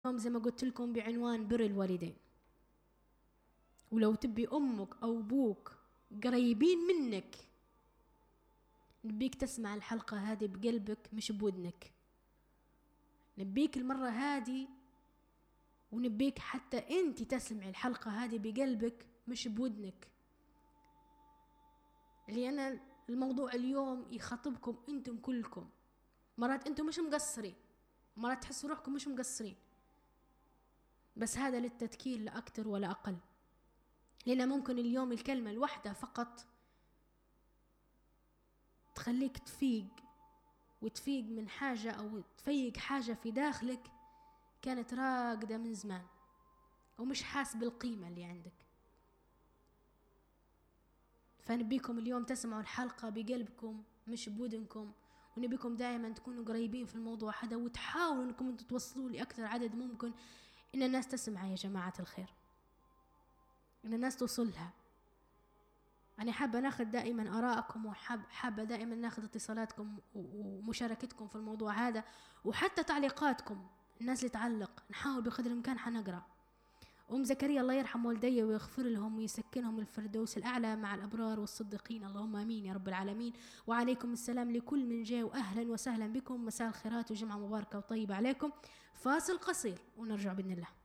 زي ما قلت لكم بعنوان بر الوالدين. ولو تبي أمك أو أبوك قريبين منك، نبيك تسمع الحلقة هذه بقلبك مش بودنك. نبيك المرة هذه، ونبيك حتى انت تسمعي الحلقة هذه بقلبك مش بودنك، لأن الموضوع اليوم يخاطبكم انتم كلكم. مرات انتم مش مقصرين، مرات تحسوا روحكم مش مقصرين، بس هذا للتذكير لا أكتر ولا أقل. لأن ممكن اليوم الكلمة الواحدة فقط تخليك تفيق، وتفيق من حاجة أو تفيق حاجة في داخلك كانت راقدة من زمان ومش حاس بالقيمة اللي عندك. فنبيكم اليوم تسمعوا الحلقة بقلبكم مش بودنكم، ونبيكم دائما تكونوا قريبين في الموضوع هذا، وتحاولوا انكم توصلوا لأكثر عدد ممكن ان الناس تسمع. يا جماعة الخير، ان الناس توصلها. أنا حابة ناخذ دائما آراءكم، وحابة دائما ناخذ اتصالاتكم ومشاركتكم في الموضوع هذا، وحتى تعليقاتكم. الناس اللي تعلق نحاول بقدر الإمكان حنقرأ. أم زكريا الله يرحم والدي ويغفر لهم ويسكنهم الفردوس الأعلى مع الأبرار والصديقين، اللهم آمين يا رب العالمين. وعليكم السلام لكل من جاء، وأهلا وسهلا بكم. مساء الخيرات وجمعة مباركة وطيبة عليكم. فاصل قصير ونرجع بإذن الله.